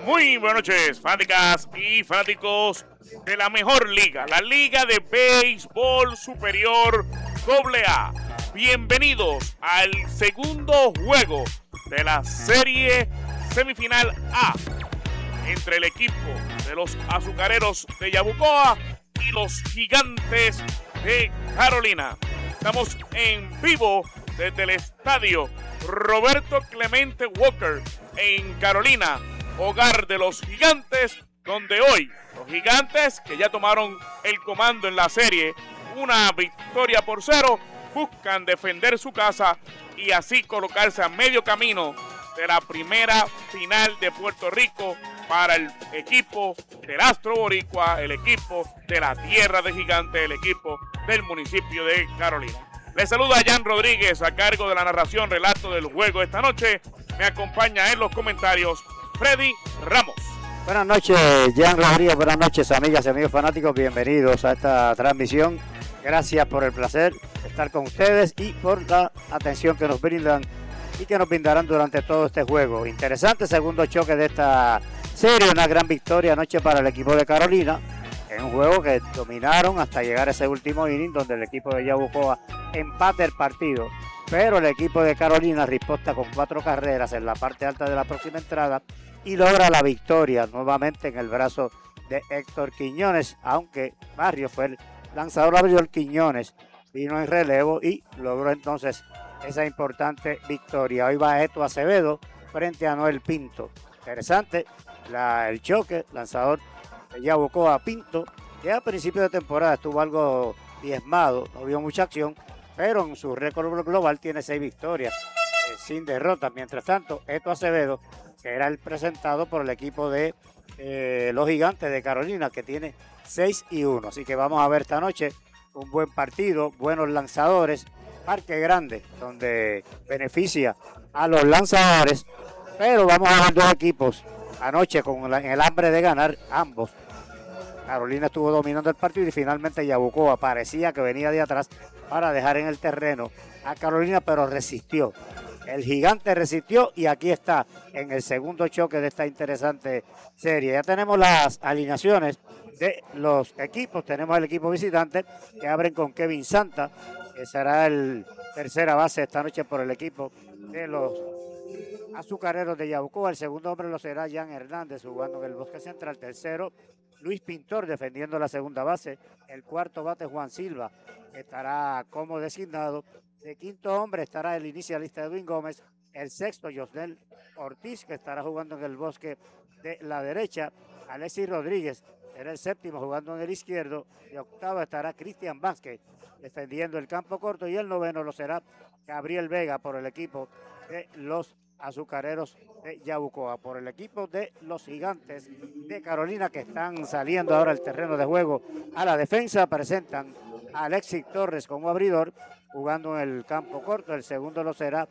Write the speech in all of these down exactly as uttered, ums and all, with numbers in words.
Muy buenas noches, fanáticas y fanáticos de la mejor liga, la Liga de Béisbol Superior doble A. Bienvenidos al segundo juego de la serie semifinal A entre el equipo de los Azucareros de Yabucoa y los Gigantes de Carolina. Estamos en vivo desde el estadio Roberto Clemente Walker en Carolina, hogar de los Gigantes, donde hoy los Gigantes, que ya tomaron el comando en la serie, una victoria por cero, buscan defender su casa y así colocarse a medio camino de la primera final de Puerto Rico para el equipo del Astro Boricua, el equipo de la Tierra de Gigantes, el equipo del municipio de Carolina. Les saluda Jan Rodríguez a cargo de la narración, relato del juego esta noche. Me acompaña en los comentarios Freddy Ramos. Buenas noches, Jan Rodríguez. Buenas noches, amigas y amigos fanáticos. Bienvenidos a esta transmisión. Gracias por el placer de estar con ustedes y por la atención que nos brindan y que nos brindarán durante todo este juego. Interesante segundo choque de esta serie, una gran victoria anoche para el equipo de Carolina, en un juego que dominaron hasta llegar a ese último inning donde el equipo de Yabucoa empata el partido, pero el equipo de Carolina riposta con cuatro carreras en la parte alta de la próxima entrada y logra la victoria nuevamente en el brazo de Héctor Quiñones, aunque Barrio fue el lanzador abridor. Quiñones vino en relevo y logró entonces esa importante victoria. Hoy va Eto Acevedo frente a Noel Pinto. Interesante la, el choque, lanzador de Yabucoa Pinto, que a principio de temporada estuvo algo diezmado, no vio mucha acción, pero en su récord global tiene seis victorias eh, sin derrotas. Mientras tanto, Eto Acevedo, que era el presentado por el equipo de eh, los Gigantes de Carolina, que tiene seis y uno. Así que vamos a ver esta noche un buen partido, buenos lanzadores, parque grande, donde beneficia a los lanzadores, pero vamos a ver dos equipos anoche con la, el hambre de ganar ambos. Carolina estuvo dominando el partido y finalmente Yabucoa parecía que venía de atrás para dejar en el terreno a Carolina, pero resistió. El Gigante resistió y aquí está en el segundo choque de esta interesante serie. Ya tenemos las alineaciones de los equipos. Tenemos el equipo visitante que abren con Kevin Santa, que será el tercera base esta noche por el equipo de los Azucareros de Yabucoa. El segundo hombre lo será Jan Hernández jugando en el bosque central. Tercero, Luis Pintor defendiendo la segunda base. El cuarto bate, Juan Silva, estará como designado. De quinto hombre estará el inicialista Edwin Gómez. El sexto, Josnel Ortiz, que estará jugando en el bosque de la derecha. Alexis Rodríguez será el séptimo jugando en el izquierdo. Y octavo estará Cristian Vázquez defendiendo el campo corto. Y el noveno lo será Gabriel Vega por el equipo de los Azucareros de Yabucoa. Por el equipo de los Gigantes de Carolina, que están saliendo ahora al terreno de juego a la defensa, presentan a Alexis Torres como abridor jugando en el campo corto. El segundo lo será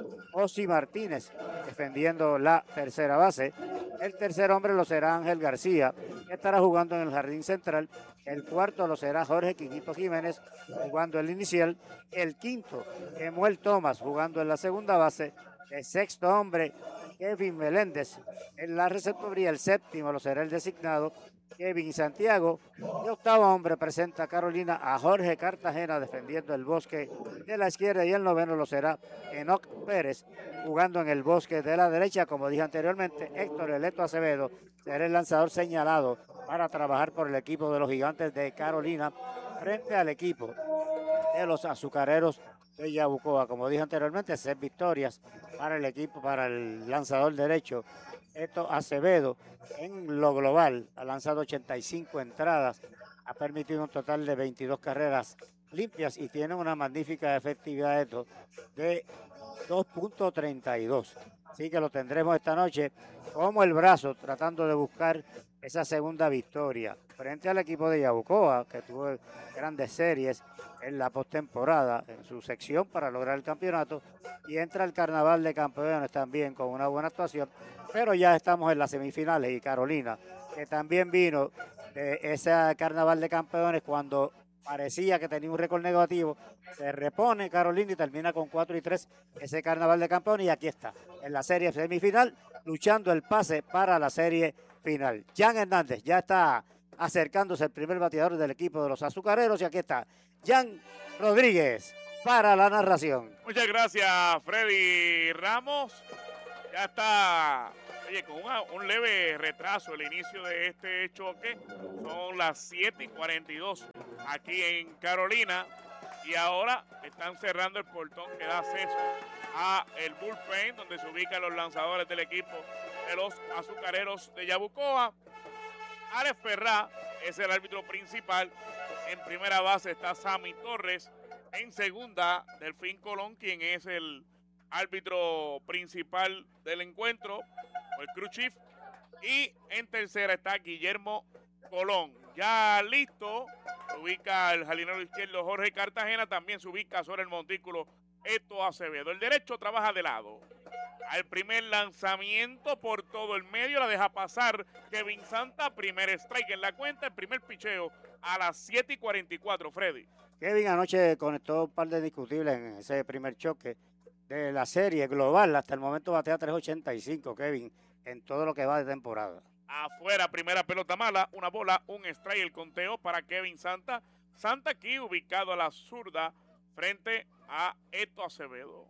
Osi Martínez defendiendo la tercera base. El tercer hombre lo será Ángel García, que estará jugando en el jardín central. El cuarto lo será Jorge Quiñito Jiménez jugando el inicial. El quinto, Emuel Thomas jugando en la segunda base. El sexto hombre, Kevin Meléndez en la receptoría. El séptimo lo será el designado Kevin Santiago. Y octavo hombre presenta Carolina a Jorge Cartagena defendiendo el bosque de la izquierda. Y el noveno lo será Enoc Pérez jugando en el bosque de la derecha. Como dije anteriormente, Héctor Eleto Acevedo será el lanzador señalado para trabajar por el equipo de los Gigantes de Carolina frente al equipo de los Azucareros de Yabucoa. Como dije anteriormente, seis victorias para el equipo, para el lanzador derecho Eto Acevedo. En lo global ha lanzado ochenta y cinco entradas, ha permitido un total de veintidós carreras limpias y tiene una magnífica efectividad Eto de dos punto treinta y dos. Así que lo tendremos esta noche como el brazo tratando de buscar esa segunda victoria frente al equipo de Yabucoa, que tuvo grandes series en la postemporada en su sección para lograr el campeonato, y entra el Carnaval de Campeones también con una buena actuación, pero ya estamos en las semifinales y Carolina, que también vino de ese Carnaval de Campeones cuando parecía que tenía un récord negativo, se repone Carolina y termina con cuatro y tres ese Carnaval de Campeones y aquí está, en la serie semifinal, luchando el pase para la serie final. Jan Hernández ya está acercándose el primer bateador del equipo de los azucareros y aquí está Jan Rodríguez para la narración. Muchas gracias, Freddy Ramos. Ya está, oye, con una, un leve retraso el inicio de este choque. Son las siete y cuarenta y dos aquí en Carolina. Y ahora están cerrando el portón que da acceso a el bullpen, donde se ubican los lanzadores del equipo de los azucareros de Yabucoa. Alex Ferrá es el árbitro principal. En primera base está Sammy Torres. En segunda, Delfín Colón, quien es el árbitro principal del encuentro, o el crew chief. Y en tercera está Guillermo Colón. Ya listo, se ubica el jardinero izquierdo Jorge Cartagena. También se ubica sobre el montículo Eto Acevedo. El derecho trabaja de lado. Al primer lanzamiento por todo el medio la deja pasar Kevin Santa. Primer strike en la cuenta, el primer picheo a las siete y cuarenta y cuatro, Freddy. Kevin anoche conectó un par de discutibles en ese primer choque de la serie global. Hasta el momento batea tres ochenta y cinco, Kevin, en todo lo que va de temporada. Afuera, primera pelota mala, una bola, un strike, el conteo para Kevin Santa. Santa aquí ubicado a la zurda frente a Eto Acevedo.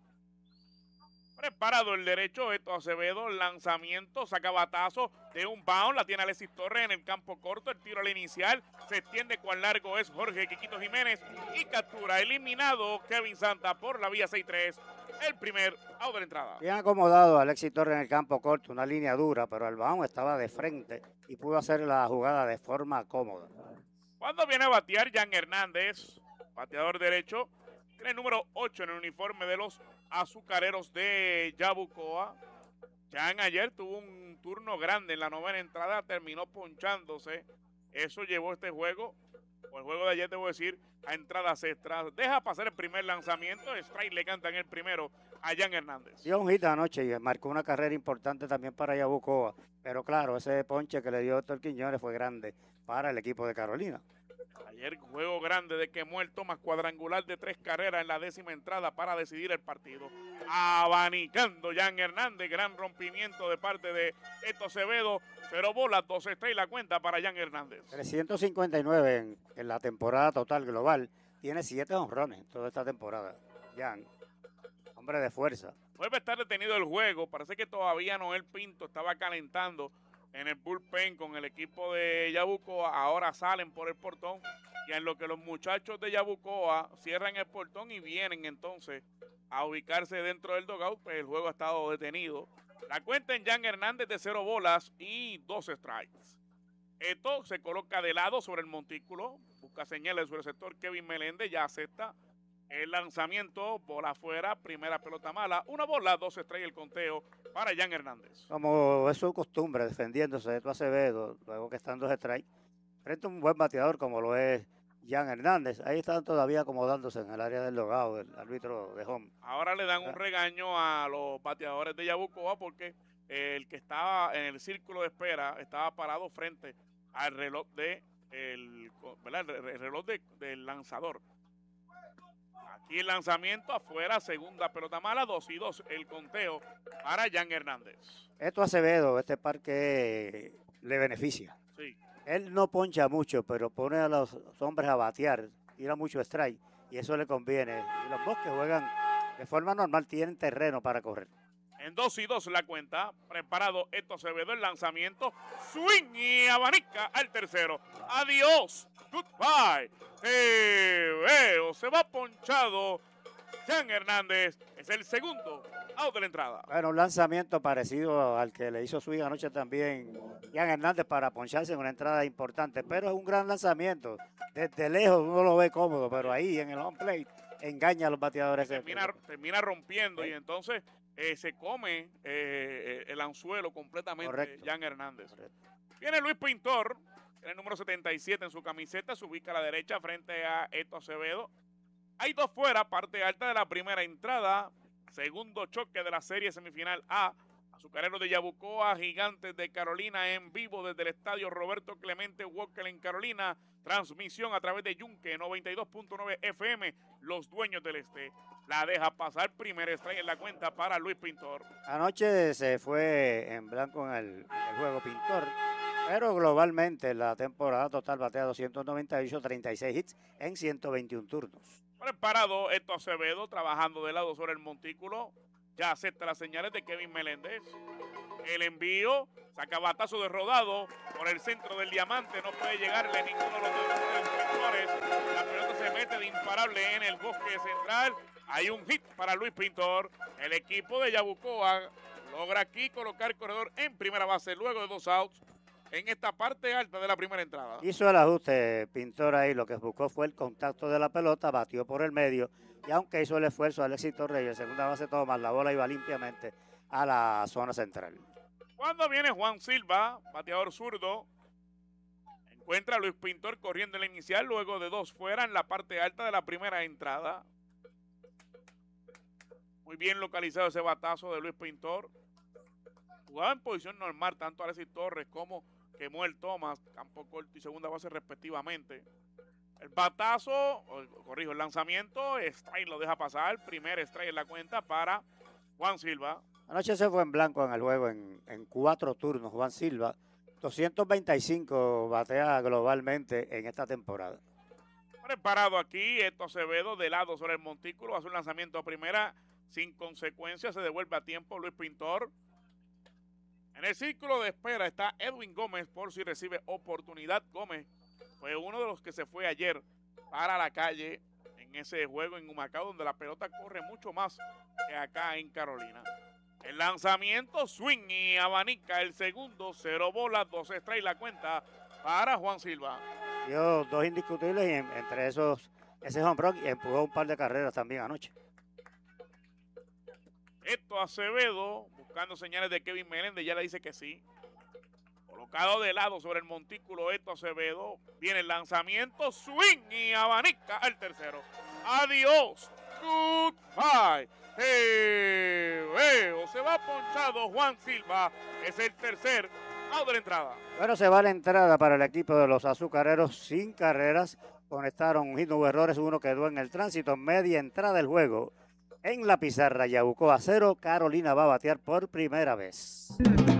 Preparado el derecho, Eto Acevedo, lanzamiento, saca batazo de un bound, la tiene Alexis Torres en el campo corto, el tiro al inicial, se extiende cuán largo es Jorge Quiquito Jiménez y captura, eliminado Kevin Santa por la vía seis tres, el primer out de la entrada. Bien acomodado Alexis Torres en el campo corto, una línea dura, pero el bound estaba de frente y pudo hacer la jugada de forma cómoda. Cuando viene a batear Jan Hernández, bateador derecho, tiene el número ocho en el uniforme de los azucareros de Yabucoa. Jan ayer tuvo un turno grande en la novena entrada, terminó ponchándose. Eso llevó este juego, o el juego de ayer, debo decir, a entradas extras. Deja pasar el primer lanzamiento, strike le cantan el primero a Jan Hernández. Dio un hit anoche y marcó una carrera importante también para Yabucoa. Pero claro, ese ponche que le dio Héctor Quiñones fue grande para el equipo de Carolina. Ayer juego grande de que el Tomás cuadrangular de tres carreras en la décima entrada para decidir el partido. Abanicando Jan Hernández, gran rompimiento de parte de Eto Acevedo. Cero bolas, dos estrellas la cuenta para Jan Hernández. trescientos cincuenta y nueve en, en la temporada total global. Tiene siete honrones en toda esta temporada. Jan, hombre de fuerza. Vuelve a estar detenido el juego. Parece que todavía Noel Pinto estaba calentando en el bullpen con el equipo de Yabucoa. Ahora salen por el portón y en lo que los muchachos de Yabucoa cierran el portón y vienen entonces a ubicarse dentro del dugout, pues el juego ha estado detenido. La cuenta en Jan Hernández de cero bolas y dos strikes. Esto se coloca de lado sobre el montículo, busca señales sobre el sector. Kevin Meléndez ya acepta el lanzamiento, bola afuera, primera pelota mala, una bola, dos estrellas el conteo para Jan Hernández. Como es su costumbre, defendiéndose de Eto Acevedo, luego que están dos strikes, frente a un buen bateador como lo es Jan Hernández. Ahí están todavía acomodándose en el área del logado, el árbitro de home. Ahora le dan un regaño a los bateadores de Yabucoa porque el que estaba en el círculo de espera estaba parado frente al reloj de el, ¿verdad? el reloj de, del lanzador. Aquí el lanzamiento afuera, segunda pelota mala, dos y dos el conteo para Jan Hernández. Eto Acevedo, este parque le beneficia. Sí. Él no poncha mucho, pero pone a los hombres a batear, tira mucho strike y eso le conviene. Y los dos que juegan de forma normal tienen terreno para correr. En dos y dos la cuenta, preparado Eto Acevedo, el lanzamiento, swing y abanica al tercero. Adiós, goodbye, te veo, se va ponchado Jan Hernández, es el segundo out de la entrada. Bueno, un lanzamiento parecido al que le hizo swing anoche también Jan Hernández para poncharse en una entrada importante, pero es un gran lanzamiento. Desde lejos uno lo ve cómodo, pero ahí en el home plate engaña a los bateadores. Termina, termina rompiendo sí. Y entonces eh, se come eh, el anzuelo completamente. Correcto. Jan Hernández. Correcto. Viene Luis Pintor, tiene el número setenta y siete en su camiseta, se ubica a la derecha frente a Eto Acevedo. Hay dos fuera, parte alta de la primera entrada, segundo choque de la serie semifinal A. Azucareros de Yabucoa, Gigantes de Carolina en vivo desde el estadio Roberto Clemente Walker en Carolina. Transmisión a través de Yunque noventa y dos punto nueve F M. Los dueños del este. La deja pasar, primer strike en la cuenta para Luis Pintor. Anoche se fue en blanco en el, en el juego Pintor, pero globalmente la temporada total batea doscientos noventa y ocho, treinta y seis hits en ciento veintiún turnos. Preparado Héctor Acevedo, trabajando de lado sobre el montículo. Ya acepta las señales de Kevin Meléndez. El envío, saca batazo de rodado por el centro del diamante. No puede llegarle ninguno de los defensores. La pelota se mete de imparable en el bosque central. Hay un hit para Luis Pintor. El equipo de Yabucoa logra aquí colocar el corredor en primera base luego de dos outs en esta parte alta de la primera entrada. Hizo el ajuste Pintor ahí, lo que buscó fue el contacto de la pelota, batió por el medio y aunque hizo el esfuerzo Alexis Torreyes, el segunda base toma, la bola iba limpiamente a la zona central. Cuando viene Juan Silva, bateador zurdo, encuentra a Luis Pintor corriendo en la inicial luego de dos fuera en la parte alta de la primera entrada. Muy bien localizado ese batazo de Luis Pintor. Jugaba en posición normal tanto Alexis Torres como Kemuel Thomas, campo corto y segunda base respectivamente. El batazo, corrijo, el lanzamiento, strike lo deja pasar, primer strike en la cuenta para Juan Silva. Anoche se fue en blanco en el juego en, en cuatro turnos Juan Silva, doscientos veinticinco batea globalmente en esta temporada. Preparado aquí, Héctor Acevedo de lado sobre el montículo, hace un lanzamiento a primera sin consecuencia, se devuelve a tiempo Luis Pintor. En el círculo de espera está Edwin Gómez por si recibe oportunidad. Gómez fue uno de los que se fue ayer para la calle en ese juego en Humacao, donde la pelota corre mucho más que acá en Carolina. El lanzamiento, swing y abanica el segundo, cero bolas, dos strikes la cuenta para Juan Silva. Dio dos indiscutibles y en, entre esos, ese home run y empujó un par de carreras también anoche. Héctor Acevedo, buscando señales de Kevin Meléndez, ya le dice que sí. Colocado de lado sobre el montículo Héctor Acevedo. Viene el lanzamiento, swing y abanica al tercero. Adiós. Goodbye. Te veo. Se va ponchado Juan Silva. Es el tercer out de la entrada. Bueno, se va la entrada para el equipo de los Azucareros sin carreras. Conectaron un hit, no hubo errores, uno quedó en el tránsito. Media entrada del juego. En la pizarra, Yabucoa cero, Carolina va a batear por primera vez.